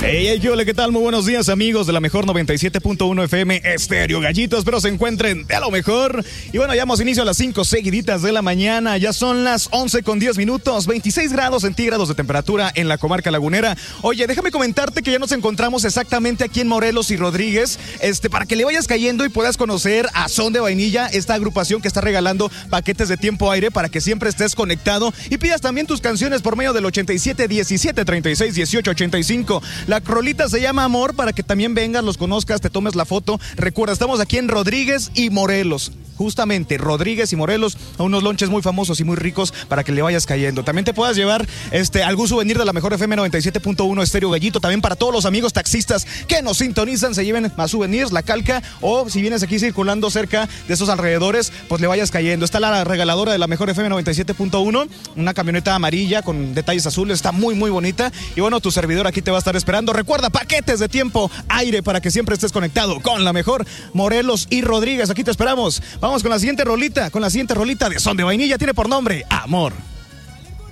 Hey, hola, ¿qué tal? Muy buenos días, amigos de la mejor 97.1 FM Estéreo Gallitos. Espero se encuentren de lo mejor. Y bueno, ya hemos inicio a las 5 seguiditas de la mañana. Ya son las 11:10, 26 grados centígrados de temperatura en la comarca lagunera. Oye, déjame comentarte que ya nos encontramos exactamente aquí en Morelos y Rodríguez, para que le vayas cayendo y puedas conocer a Son de Vainilla, esta agrupación que está regalando paquetes de tiempo aire para que siempre estés conectado y pidas también tus canciones por medio del 87 17 36 18 85. La rolita se llama Amor, para que también vengas, los conozcas, te tomes la foto. Recuerda, estamos aquí en Rodríguez y Morelos. Justamente, Rodríguez y Morelos, a unos lonches muy famosos y muy ricos para que le vayas cayendo. También te puedas llevar algún souvenir de la mejor FM 97.1 Estéreo Gallito. También para todos los amigos taxistas que nos sintonizan, se lleven más souvenirs, la calca, o si vienes aquí circulando cerca de esos alrededores, pues le vayas cayendo. Está la regaladora de la mejor FM 97.1, una camioneta amarilla con detalles azules, está muy muy bonita. Y bueno, tu servidor aquí te va a estar esperando. Recuerda, paquetes de tiempo aire para que siempre estés conectado con la mejor. Morelos y Rodríguez, aquí te esperamos. Vamos con la siguiente rolita de Son de Vainilla, tiene por nombre Amor.